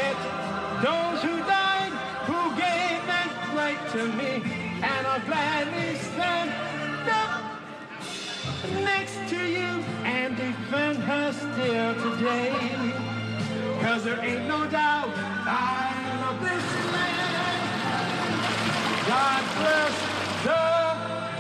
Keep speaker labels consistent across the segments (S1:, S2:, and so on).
S1: forget those who died, who gave that right to me, and I'll gladly stand up next to you and defend her still today. 'Cause there ain't no doubt I love this land. God bless the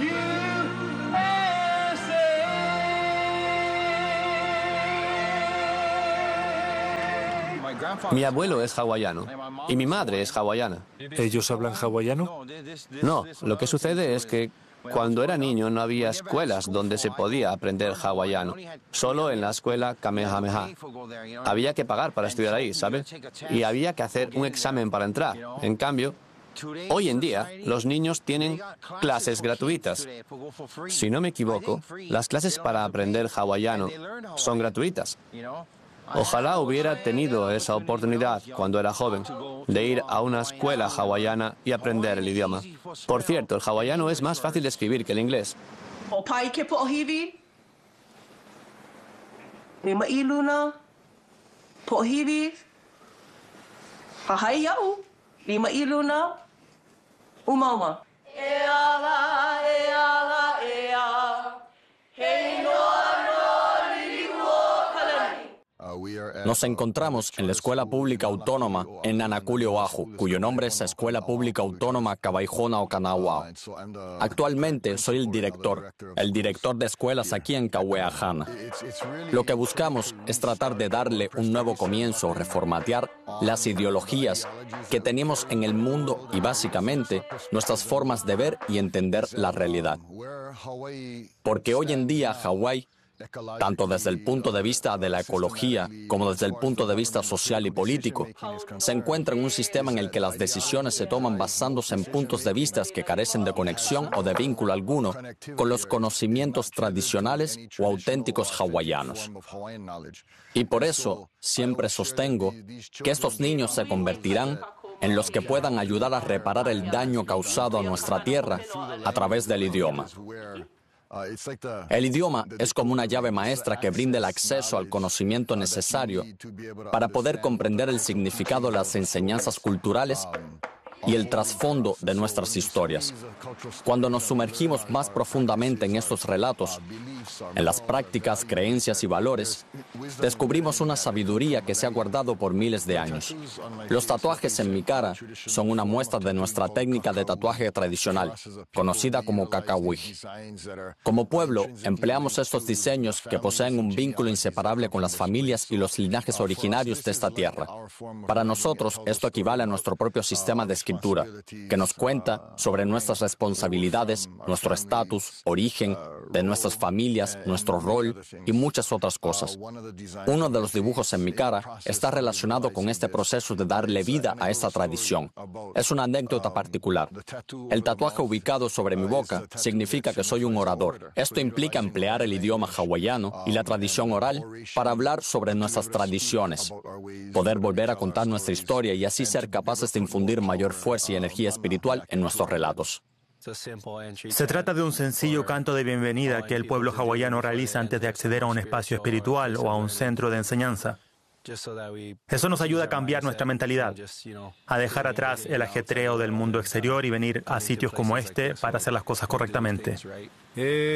S1: USA.
S2: Mi abuelo es hawaiano y mi madre es hawaiana.
S3: ¿Ellos hablan hawaiano?
S2: No, lo que sucede es que cuando era niño no había escuelas donde se podía aprender hawaiano, solo en la escuela Kamehameha. Había que pagar para estudiar ahí, ¿sabe? Y había que hacer un examen para entrar. En cambio, hoy en día los niños tienen clases gratuitas. Si no me equivoco, las clases para aprender hawaiano son gratuitas. Ojalá hubiera tenido esa oportunidad cuando era joven, de ir a una escuela hawaiana y aprender el idioma. Por cierto, el hawaiano es más fácil de escribir que el inglés.
S4: Nos encontramos en la Escuela Pública Autónoma en Nanakuli, Oahu, cuyo nombre es Escuela Pública Autónoma Kawaihona Okinawa. Actualmente soy el director de escuelas aquí en Kaueahana. Lo que buscamos es tratar de darle un nuevo comienzo, reformatear las ideologías que tenemos en el mundo y básicamente nuestras formas de ver y entender la realidad. Porque hoy en día Hawái, tanto desde el punto de vista de la ecología como desde el punto de vista social y político, se encuentra en un sistema en el que las decisiones se toman basándose en puntos de vista que carecen de conexión o de vínculo alguno con los conocimientos tradicionales o auténticos hawaianos. Y por eso siempre sostengo que estos niños se convertirán en los que puedan ayudar a reparar el daño causado a nuestra tierra a través del idioma. El idioma es como una llave maestra que brinda el acceso al conocimiento necesario para poder comprender el significado de las enseñanzas culturales y el trasfondo de nuestras historias. Cuando nos sumergimos más profundamente en estos relatos, en las prácticas, creencias y valores, descubrimos una sabiduría que se ha guardado por miles de años. Los tatuajes en mi cara son una muestra de nuestra técnica de tatuaje tradicional, conocida como kakawih. Como pueblo, empleamos estos diseños que poseen un vínculo inseparable con las familias y los linajes originarios de esta tierra. Para nosotros, esto equivale a nuestro propio sistema de escritura, que nos cuenta sobre nuestras responsabilidades, nuestro estatus, origen, de nuestras familias, nuestro rol y muchas otras cosas. Uno de los dibujos en mi cara está relacionado con este proceso de darle vida a esta tradición. Es una anécdota particular. El tatuaje ubicado sobre mi boca significa que soy un orador. Esto implica emplear el idioma hawaiano y la tradición oral para hablar sobre nuestras tradiciones, poder volver a contar nuestra historia y así ser capaces de infundir mayor fuerza y energía espiritual en nuestros relatos.
S3: Se trata de un sencillo canto de bienvenida que el pueblo hawaiano realiza antes de acceder a un espacio espiritual o a un centro de enseñanza. Eso nos ayuda a cambiar nuestra mentalidad, a dejar atrás el ajetreo del mundo exterior y venir a sitios como este para hacer las cosas correctamente.